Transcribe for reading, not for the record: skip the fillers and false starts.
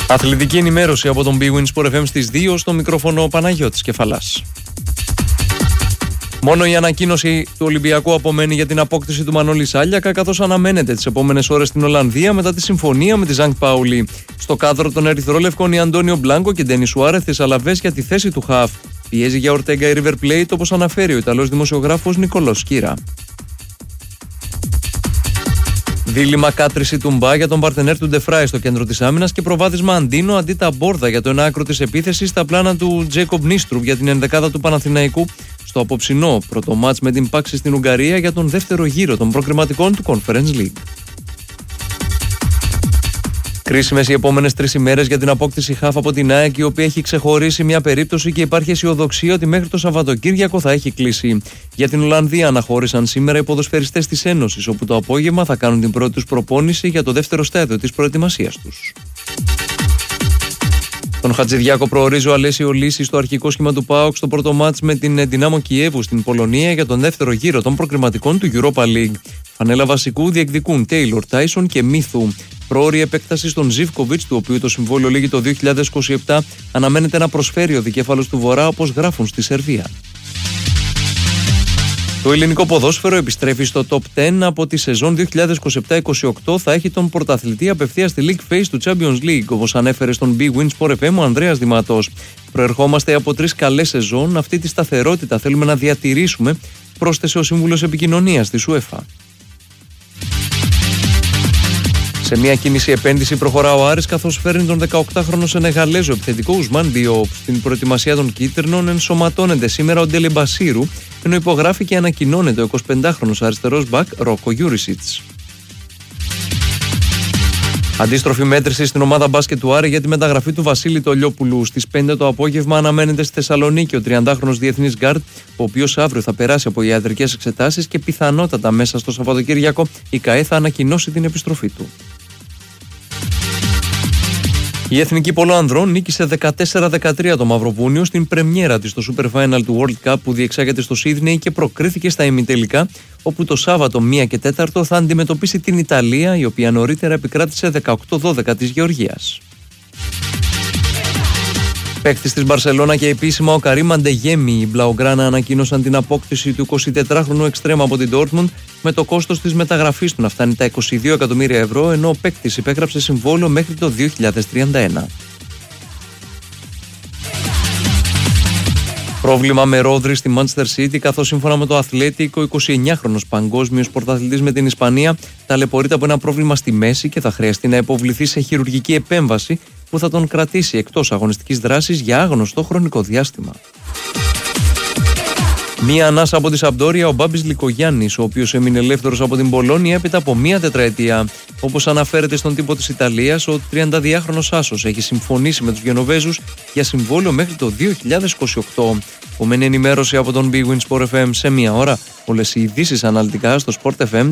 Αθλητική ενημέρωση από τον Big Win Sport FM στις 2, στο μικρόφωνο ο Παναγιώτης Κεφαλάς. Μόνο η ανακοίνωση του Ολυμπιακού απομένει για την απόκτηση του Μανώλη Σάλιακα, καθώς αναμένεται τις επόμενες ώρες στην Ολλανδία μετά τη συμφωνία με τη Ζανκ Πάουλι. Στο κάδρο των Ερυθρόλευκων, η Αντώνιο Μπλάνκο και Ντένις Σουάρεθ θυσαλαβές για τη θέση του χαφ. Πιέζει για Ορτέγκα η River Plate, όπως αναφέρει ο Ιταλός δημοσιογράφος Νικολός Σκύρα. Δίλημμα κάτρηση του Μπα για τον παρτενέρ του Ντεφράι στο κέντρο της άμυνας και προβάδισμα Αντίνο αντί τα Μπόρδα για το ένα άκρο της επίθεσης στα πλάνα του Τζέικομπ Νίστρουβ για την ενδεκάδα του Παναθηναϊκού στο απόψινό πρώτο μάτς με την Πάξη στην Ουγγαρία για τον δεύτερο γύρο των προκριματικών του Conference League. Κρίσιμες οι επόμενες 3 ημέρες για την απόκτηση χαφ από την ΑΕΚ, η οποία έχει ξεχωρίσει μια περίπτωση και υπάρχει αισιοδοξία ότι μέχρι το Σαββατοκύριακο θα έχει κλείσει. Για την Ολλανδία αναχώρησαν σήμερα οι ποδοσφαιριστές της Ένωσης, όπου το απόγευμα θα κάνουν την πρώτη τους προπόνηση για το δεύτερο στάδιο της προετοιμασίας τους. Τον Χατζηδιάκο προορίζει ο Αλέσιο Λύση στο αρχικό σχήμα του ΠΑΟΚ στο πρώτο μάτς με την Δυνάμο Κιέβου στην Πολωνία για τον δεύτερο γύρο των προκριματικών του Europa League. Φανέλα βασικού διεκδικούν Τέιλορ, Τάισον και Μίθου. Πρόωρη επέκταση στον Ζίβκοβιτς, του οποίου το συμβόλαιο λήγει το 2027, αναμένεται να προσφέρει ο δικέφαλος του Βορρά, όπως γράφουν στη Σερβία. Το ελληνικό ποδόσφαιρο επιστρέφει στο top 10 από τη σεζόν 2027-28. Θα έχει τον πρωταθλητή απευθείας στη League Phase του Champions League, όπως ανέφερε στον Big Win Sport FM ο Ανδρέας Δηματός. Προερχόμαστε από 3 καλές σεζόν. Αυτή τη σταθερότητα θέλουμε να διατηρήσουμε, πρόσθεσε ο σύμβουλος επικοινωνίας της UEFA. Σε μια κίνηση επένδυση προχωρά ο Άρης, καθώς φέρνει τον 18χρονο Σενεγαλέζο επιθετικό Ουσμάν Διόπ. Στην προετοιμασία των κίτρινων ενσωματώνεται σήμερα ο Ντέλε Μπασίρου, ενώ υπογράφει και ανακοινώνεται ο 25χρονος αριστερός μπακ Ρόκο Γιούρισιτς. Αντίστροφη μέτρηση στην ομάδα μπάσκετ του Άρη για τη μεταγραφή του Βασίλη Τολιόπουλου. Στις 5 το απόγευμα αναμένεται στη Θεσσαλονίκη ο 30χρονος διεθνής γκάρντ, ο οποίος αύριο θα περάσει από ιατρικές εξετάσεις και πιθανότατα μέσα στο Σαββατοκύριακο η ΚΑΕ θα ανακοινώσει την επιστροφή του. Η Εθνική Πόλο Ανδρών νίκησε 14-13 το Μαυροβούνιο στην πρεμιέρα της στο Super Final του World Cup που διεξάγεται στο Σίδνεϊ και προκρίθηκε στα ημιτελικά, όπου το Σάββατο 1 και 4 θα αντιμετωπίσει την Ιταλία, η οποία νωρίτερα επικράτησε 18-12 της Γεωργίας. Παίκτης της Μπαρσελόνα και επίσημα ο Καρίμ Αντεγέμι, οι Μπλαουγκράνα ανακοίνωσαν την απόκτηση του 24χρονου εξτρέμ από την Dortmund, με το κόστος της μεταγραφής του να φτάνει τα 22 εκατομμύρια ευρώ, ενώ ο παίκτης υπέγραψε συμβόλαιο μέχρι το 2031. Πρόβλημα με Ρόδρυ στη Manchester City, καθώς σύμφωνα με το Athletic, ο 29χρονος παγκόσμιος πρωταθλητής με την Ισπανία ταλαιπωρείται από ένα πρόβλημα στη μέση και θα χρειαστεί να υποβληθεί σε χειρουργική επέμβαση που θα τον κρατήσει εκτός αγωνιστικής δράσης για άγνωστο χρονικό διάστημα. Μία ανάσα από τη Σαμπντόρια, ο Μπάμπης Λικογιάννης, ο οποίος έμεινε ελεύθερος από την Πολόνια έπειτα από 1 τετραετία. Όπως αναφέρεται στον τύπο της Ιταλίας, ο 32χρονος άσος έχει συμφωνήσει με τους Γενοβέζους για συμβόλαιο μέχρι το 2028. Επομένη ενημέρωση από τον Big Win Sport FM σε 1 ώρα. Όλες οι ειδήσεις αναλυτικά στο Sport FM.